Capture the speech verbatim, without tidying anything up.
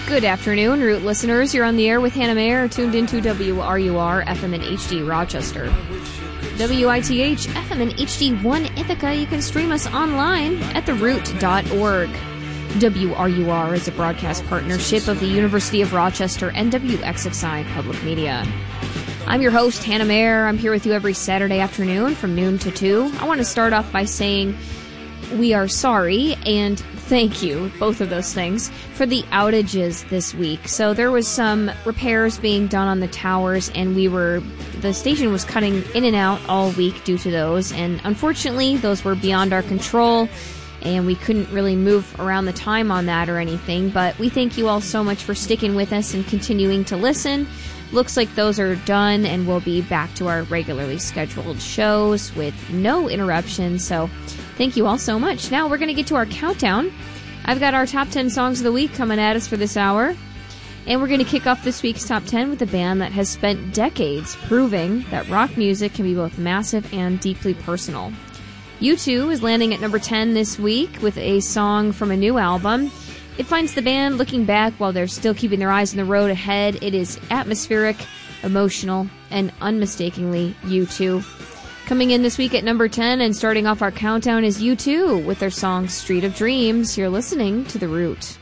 Good afternoon, Root listeners. You're on the air with Hannah Mayer, tuned into W R U R F M and H D Rochester. W I T H F M and H D one Ithaca. You can stream us online at the root dot org. W R U R is a broadcast partnership of the University of Rochester and W X X I Public Media. I'm your host, Hannah Mayer. I'm here with you every Saturday afternoon from noon to two. I want to start off by saying we are sorry and thank you, both of those things, for the outages this week. So there was some repairs being done on the towers, and we were, the station was cutting in and out all week due to those, and unfortunately those were beyond our control, and we couldn't really move around the time on that or anything, but we thank you all so much for sticking with us and continuing to listen. Looks like those are done, and we'll be back to our regularly scheduled shows with no interruptions, so thank you all so much. Now we're going to get to our countdown. I've got our top ten songs of the week coming at us for this hour, and we're going to kick off this week's top ten with a band that has spent decades proving that rock music can be both massive and deeply personal. U two is landing at number ten this week with a song from a new album. It finds the band looking back while they're still keeping their eyes on the road ahead. It is atmospheric, emotional, and unmistakably U two. Coming in this week at number ten and starting off our countdown is U two with their song Street of Dreams. You're listening to The Root.